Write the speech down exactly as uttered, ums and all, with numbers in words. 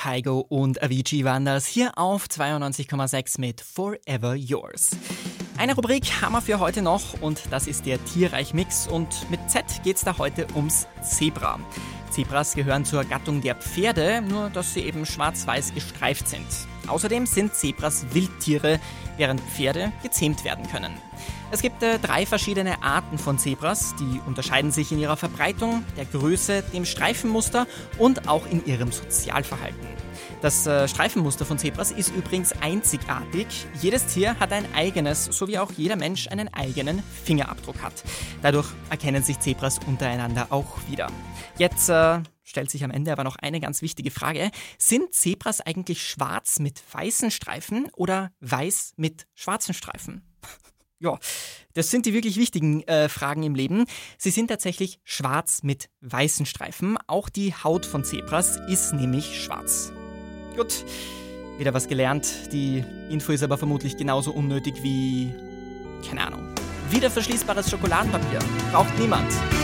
Kygo und Avicii waren das hier auf zweiundneunzig Komma sechs mit Forever Yours. Eine Rubrik haben wir für heute noch und das ist der Tierreich-Mix und mit Z geht's da heute ums Zebra. Zebras gehören zur Gattung der Pferde, nur dass sie eben schwarz-weiß gestreift sind. Außerdem sind Zebras Wildtiere, während Pferde gezähmt werden können. Es gibt äh, drei verschiedene Arten von Zebras, die unterscheiden sich in ihrer Verbreitung, der Größe, dem Streifenmuster und auch in ihrem Sozialverhalten. Das äh, Streifenmuster von Zebras ist übrigens einzigartig. Jedes Tier hat ein eigenes, so wie auch jeder Mensch einen eigenen Fingerabdruck hat. Dadurch erkennen sich Zebras untereinander auch wieder. Jetzt äh, stellt sich am Ende aber noch eine ganz wichtige Frage. Sind Zebras eigentlich schwarz mit weißen Streifen oder weiß mit schwarzen Streifen? Ja, das sind die wirklich wichtigen äh, Fragen im Leben. Sie sind tatsächlich schwarz mit weißen Streifen. Auch die Haut von Zebras ist nämlich schwarz. Gut, wieder was gelernt. Die Info ist aber vermutlich genauso unnötig wie, keine Ahnung, wiederverschließbares Schokoladenpapier. Braucht niemand.